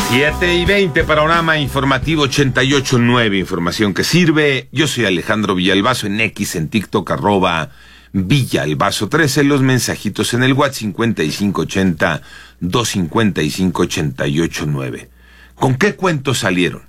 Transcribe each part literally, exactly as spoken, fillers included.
siete y veinte, Panorama Informativo ochenta y ocho punto nueve, información que sirve. Yo soy Alejandro Villalbazo, en X, en TikTok, arroba Villalbazo trece, los mensajitos en el WhatsApp cincuenta y cinco ochenta, doscientos cincuenta y cinco, ochenta y ocho nueve. ¿Con qué cuentos salieron?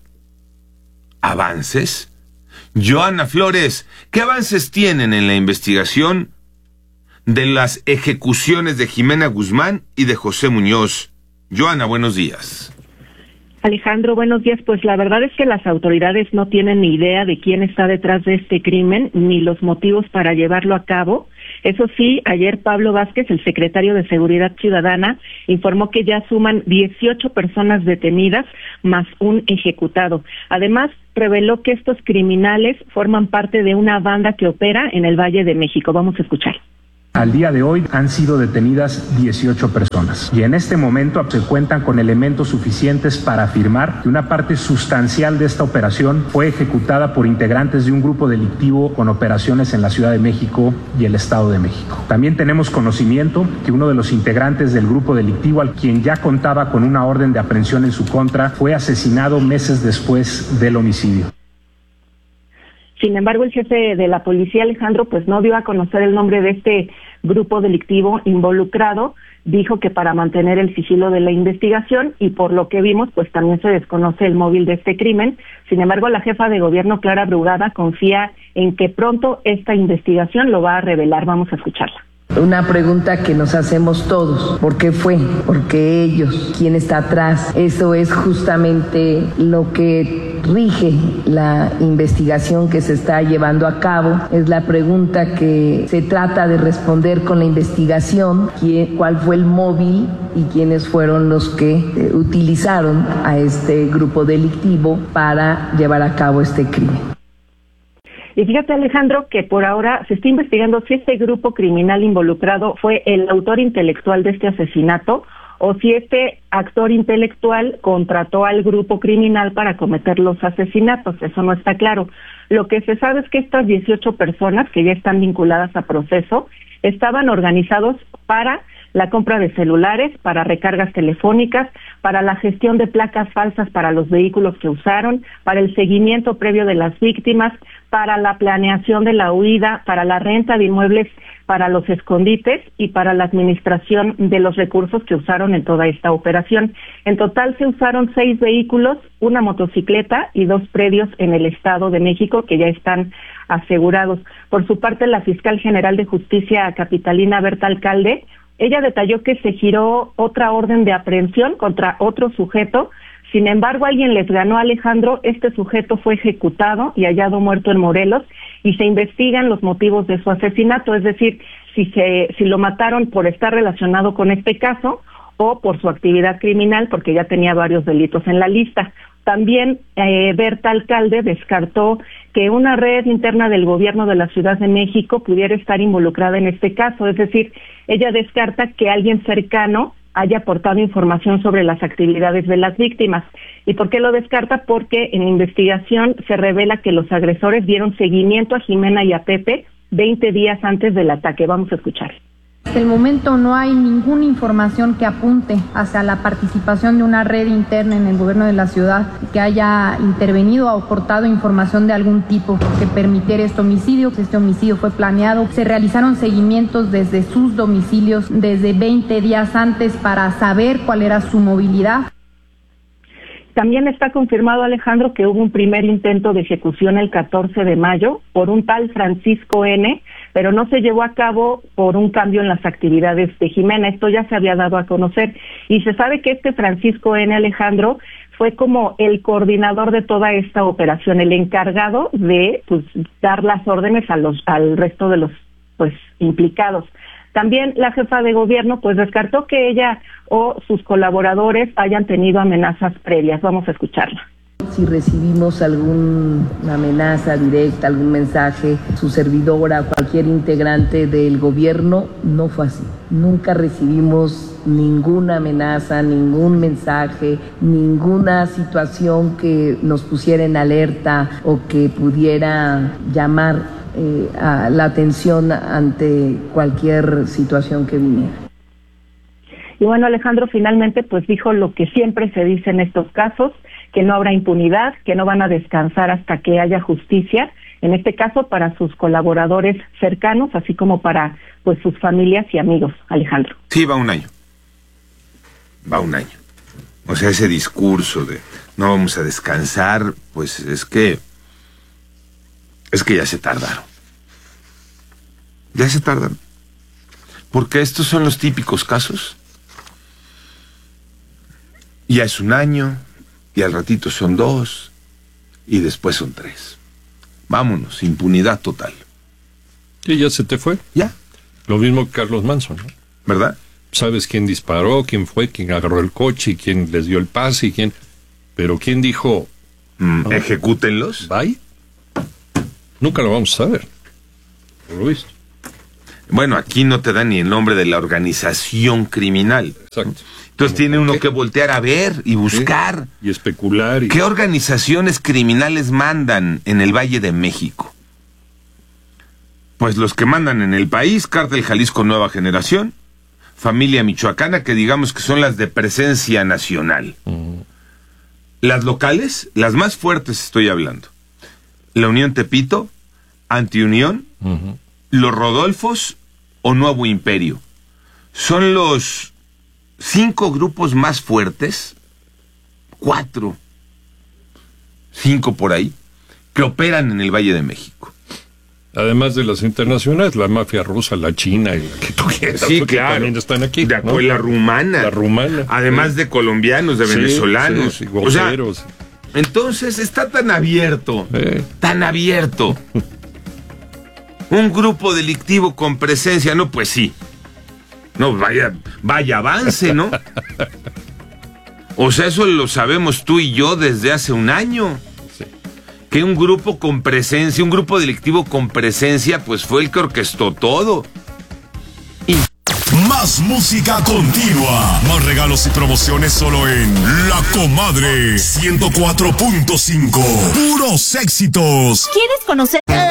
¿Avances? Joana Flores, ¿qué avances tienen en la investigación de las ejecuciones de Jimena Guzmán y de José Muñoz? Joana, buenos días. Alejandro, buenos días. Pues la verdad es que las autoridades no tienen ni idea de quién está detrás de este crimen, ni los motivos para llevarlo a cabo. Eso sí, ayer Pablo Vázquez, el secretario de Seguridad Ciudadana, informó que ya suman dieciocho personas detenidas, más un ejecutado. Además, reveló que estos criminales forman parte de una banda que opera en el Valle de México. Vamos a escuchar. Al día de hoy han sido detenidas dieciocho personas y en este momento se cuentan con elementos suficientes para afirmar que una parte sustancial de esta operación fue ejecutada por integrantes de un grupo delictivo con operaciones en la Ciudad de México y el Estado de México. También tenemos conocimiento que uno de los integrantes del grupo delictivo, al quien ya contaba con una orden de aprehensión en su contra, fue asesinado meses después del homicidio. Sin embargo, el jefe de la policía, Alejandro, pues no dio a conocer el nombre de este grupo delictivo involucrado. Dijo que para mantener el sigilo de la investigación, y por lo que vimos, pues también se desconoce el móvil de este crimen. Sin embargo, la jefa de gobierno, Clara Brugada, confía en que pronto esta investigación lo va a revelar. Vamos a escucharla. Una pregunta que nos hacemos todos: ¿por qué fue? ¿Por qué ellos? ¿Quién está atrás? Eso es justamente lo que rige la investigación que se está llevando a cabo. Es la pregunta que se trata de responder con la investigación: ¿quién, cuál fue el móvil y quiénes fueron los que eh, utilizaron a este grupo delictivo para llevar a cabo este crimen? Y fíjate, Alejandro, que por ahora se está investigando si este grupo criminal involucrado fue el autor intelectual de este asesinato o si este actor intelectual contrató al grupo criminal para cometer los asesinatos. Eso no está claro. Lo que se sabe es que estas dieciocho personas que ya están vinculadas a proceso estaban organizados para la compra de celulares, para recargas telefónicas, para la gestión de placas falsas para los vehículos que usaron, para el seguimiento previo de las víctimas, para la planeación de la huida, para la renta de inmuebles para los escondites y para la administración de los recursos que usaron en toda esta operación. En total se usaron seis vehículos, una motocicleta y dos predios en el Estado de México que ya están asegurados. Por su parte, la fiscal general de Justicia capitalina, Berta Alcalde, ella detalló que se giró otra orden de aprehensión contra otro sujeto. Sin embargo, alguien les ganó, Alejandro. Este sujeto fue ejecutado y hallado muerto en Morelos y se investigan los motivos de su asesinato, es decir, si se si lo mataron por estar relacionado con este caso o por su actividad criminal, porque ya tenía varios delitos en la lista. También eh, Berta Alcalde descartó que una red interna del gobierno de la Ciudad de México pudiera estar involucrada en este caso, es decir, ella descarta que alguien cercano haya aportado información sobre las actividades de las víctimas. ¿Y por qué lo descarta? Porque en la investigación se revela que los agresores dieron seguimiento a Jimena y a Pepe veinte días antes del ataque. Vamos a escuchar. Hasta el momento no hay ninguna información que apunte hacia la participación de una red interna en el gobierno de la ciudad que haya intervenido o aportado información de algún tipo que permitiera este homicidio. Este homicidio fue planeado. Se realizaron seguimientos desde sus domicilios desde veinte días antes para saber cuál era su movilidad. También está confirmado, Alejandro, que hubo un primer intento de ejecución el catorce de mayo por un tal Francisco N., pero no se llevó a cabo por un cambio en las actividades de Jimena. Esto ya se había dado a conocer. Y se sabe que este Francisco N., Alejandro, fue como el coordinador de toda esta operación, el encargado de pues dar las órdenes a los al resto de los pues implicados. También la jefa de gobierno pues descartó que ella o sus colaboradores hayan tenido amenazas previas. Vamos a escucharla. Si recibimos alguna amenaza directa, algún mensaje, su servidora, cualquier integrante del gobierno, no fue así. Nunca recibimos ninguna amenaza, ningún mensaje, ninguna situación que nos pusiera en alerta o que pudiera llamar eh, a la atención ante cualquier situación que viniera. Y bueno, Alejandro finalmente pues dijo lo que siempre se dice en estos casos, que no habrá impunidad, que no van a descansar hasta que haya justicia, en este caso para sus colaboradores cercanos, así como para pues sus familias y amigos, Alejandro. Sí, va un año. Va un año. O sea, ese discurso de no vamos a descansar, pues es que es que ya se tardaron. Ya se tardaron. Porque estos son los típicos casos. Ya es un año, y al ratito son dos, y después son tres. Vámonos, impunidad total. Y ya se te fue. Ya. Lo mismo que Carlos Manson, ¿no? ¿Verdad? Sabes quién disparó, quién fue, quién agarró el coche, quién les dio el pase, y quién... Pero quién dijo... Mm, ¿no? Ejecútenlos. Bye. Nunca lo vamos a saber. Por lo visto. Bueno, aquí no te dan ni el nombre de la organización criminal. Exacto. Entonces tiene uno que voltear a ver y buscar. Sí, y especular. Y... ¿Qué organizaciones criminales mandan en el Valle de México? Pues los que mandan en el país, Cártel Jalisco Nueva Generación, Familia Michoacana, que digamos que son las de presencia nacional. Uh-huh. Las locales, las más fuertes estoy hablando. La Unión Tepito, Antiunión, uh-huh. Los Rodolfos o Nuevo Imperio. Son los cinco grupos más fuertes, cuatro, cinco por ahí, que operan en el Valle de México. Además de las internacionales, la mafia rusa, la china y la que tú quieras. Sí, claro. También están aquí. De ¿no? La rumana. La rumana. Además sí. de colombianos, de sí, venezolanos. Sí, sí, o sea, entonces está tan abierto, eh. tan abierto. Un grupo delictivo con presencia, no, pues sí. No, vaya, vaya avance, ¿no? O sea, eso lo sabemos tú y yo desde hace un año. Sí. Que un grupo con presencia, un grupo delictivo con presencia, pues fue el que orquestó todo. Y... Más música continua. Más regalos y promociones solo en La Comadre ciento cuatro punto cinco. Puros éxitos. ¿Quieres conocer?